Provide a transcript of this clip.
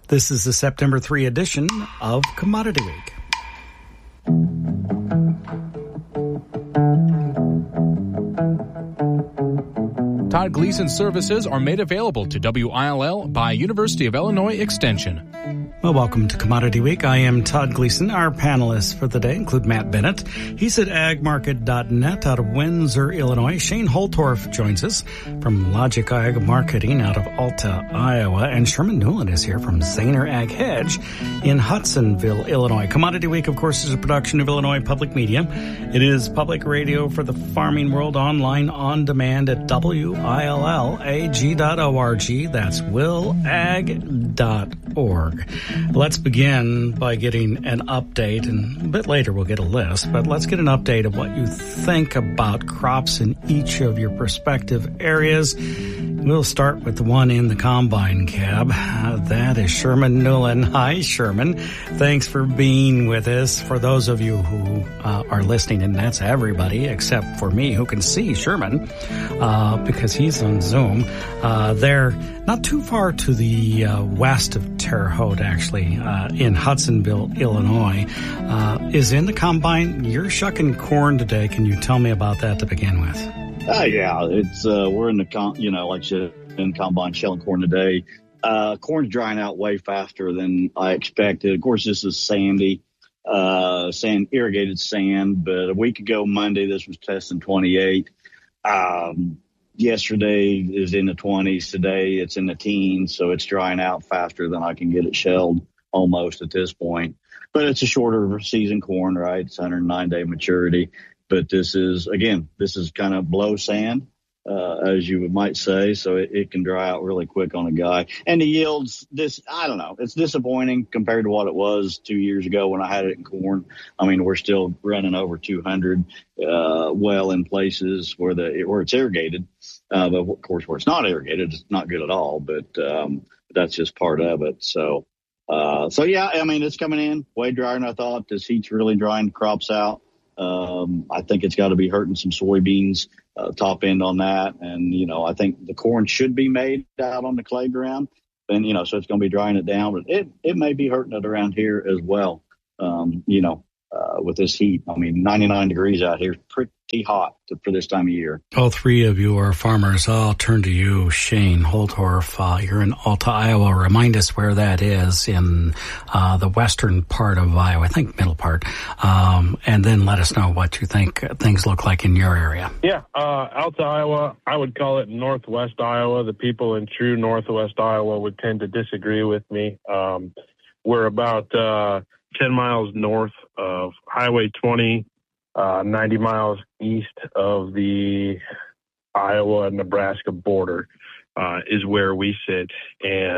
This is the September 3 edition of Commodity Week. Todd Gleason services are made available to WILL by University of Illinois Extension. Well, welcome to Commodity Week. I am Todd Gleason. Our panelists for the day include Matt Bennett. He's at agmarket.net out of Windsor, Illinois. Shane Holtorf joins us from Logic Ag Marketing out of Alta, Iowa. And Sherman Newland is here from Zaner Ag Hedge in Hudsonville, Illinois. Commodity Week, of course, is a production of Illinois Public Media. It is public radio for the farming world, online, on demand at WILLAG.org. That's willag.org. Let's begin by getting an update, and a bit later we'll get a list, but let's get an update of what you think about crops in each of your respective areas. We'll start with the one in the combine cab. That is Sherman Newland. Hi, Sherman. Thanks for being with us. For those of you who are listening, and that's everybody except for me who can see Sherman because he's on Zoom. They're not too far to the west of Terre Haute, actually, in Hudsonville, Illinois. Is in the combine. You're shucking corn today. Can you tell me about that to begin with? Yeah, it's we're in the like you said, in combine shelling corn today. Corn's drying out way faster than I expected. Of course, this is sandy, irrigated sand. But a week ago, Monday, this was testing 28. Yesterday is in the 20s. Today it's in the teens, so it's drying out faster than I can get it shelled almost at this point. But it's a shorter season corn, right? It's 109-day maturity. But this is kind of blow sand, as you might say, so it can dry out really quick on a guy. And the yields, I don't know, it's disappointing compared to what it was 2 years ago when I had it in corn. I mean, we're still running over 200 well in places where it's irrigated. But of course, where it's not irrigated, it's not good at all. But that's just part of it. So yeah, I mean, it's coming in way drier than I thought. This heat's really drying the crops out. I think it's got to be hurting some soybeans, top end on that. And, I think the corn should be made out on the clay ground. And, so it's going to be drying it down. But it may be hurting it around here as well, with this heat. I mean, 99 degrees out here is pretty hot for this time of year. All three of you are farmers. I'll turn to you, Shane Holtorf. You're in Alta, Iowa. Remind us where that is in the western part of Iowa, I think middle part. And then let us know what you think things look like in your area. Yeah, Alta, Iowa, I would call it northwest Iowa. The people in true northwest Iowa would tend to disagree with me. We're about 10 miles north of Highway 20, 90 miles east of the Iowa-Nebraska border is where we sit. And